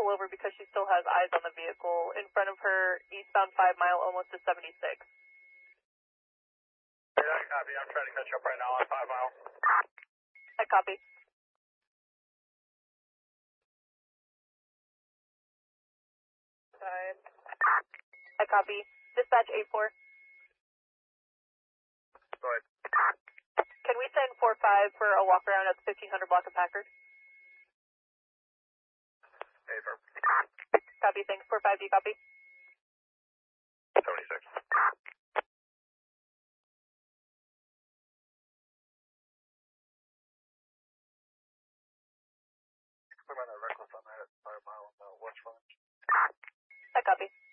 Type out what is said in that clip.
pull over because she still has eyes on the vehicle. In front of her, eastbound 5 mile, almost to 76. Yeah, I copy. I'm trying to catch up right now on 5 mile. I copy. I copy. Dispatch 8-4. Go ahead. Can we send 4-5 for a walk around at the 1500 block of Packard? Hey, firm. Copy, thanks. 4-5, do you copy? 76. I'm on that reckless on that at 5 mile on the west front. I copy.